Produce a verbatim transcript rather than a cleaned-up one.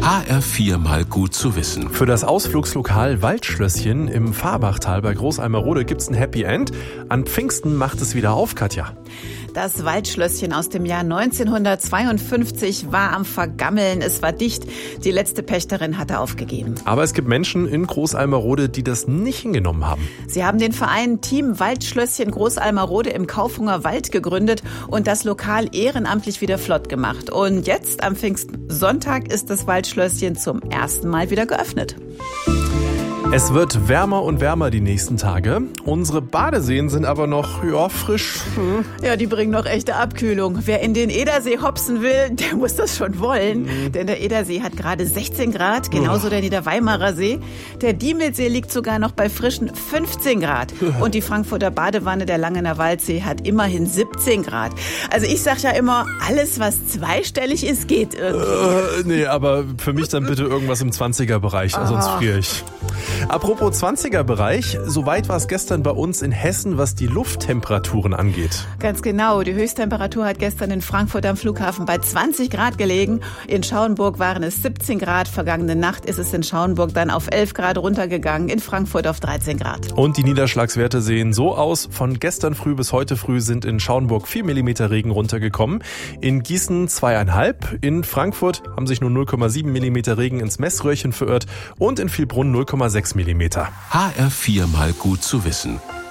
H R vier mal gut zu wissen. Für das Ausflugslokal Waldschlösschen im Fahrbachtal bei Großalmerode gibt's ein Happy End. An Pfingsten macht es wieder auf, Katja. Das Waldschlösschen aus dem Jahr neunzehnhundertzweiundfünfzig war am Vergammeln. Es war dicht. Die letzte Pächterin hatte aufgegeben. Aber es gibt Menschen in Großalmerode, die das nicht hingenommen haben. Sie haben den Verein Team Waldschlösschen Großalmerode im Kaufhunger Wald gegründet und das Lokal ehrenamtlich wieder flott gemacht. Und jetzt am Pfingstsonntag ist das Waldschlösschen zum ersten Mal wieder geöffnet. Es wird wärmer und wärmer die nächsten Tage. Unsere Badeseen sind aber noch ja, frisch. Hm. Ja, die bringen noch echte Abkühlung. Wer in den Edersee hopsen will, der muss das schon wollen. Mhm. Denn der Edersee hat gerade sechzehn Grad, genauso der Niederweimarer See. Der Diemelsee liegt sogar noch bei frischen fünfzehn Grad. Und die Frankfurter Badewanne, der Langener Waldsee, hat immerhin siebzehn Grad. Also ich sag ja immer, alles was zweistellig ist, geht irgendwie. Äh, nee, aber für mich dann bitte irgendwas im zwanziger-Bereich, oh. sonst friere ich. Apropos zwanziger-Bereich, so weit war es gestern bei uns in Hessen, was die Lufttemperaturen angeht. Ganz genau, die Höchsttemperatur hat gestern in Frankfurt am Flughafen bei zwanzig Grad gelegen. In Schauenburg waren es siebzehn Grad, vergangene Nacht ist es in Schauenburg dann auf elf Grad runtergegangen, in Frankfurt auf dreizehn Grad. Und die Niederschlagswerte sehen so aus, von gestern früh bis heute früh sind in Schauenburg vier Millimeter Regen runtergekommen, in Gießen zweieinhalb, in Frankfurt haben sich nur null Komma sieben Millimeter Regen ins Messröhrchen verirrt und in Vielbrunn null Komma sechs Millimeter. H R vier mal gut zu wissen.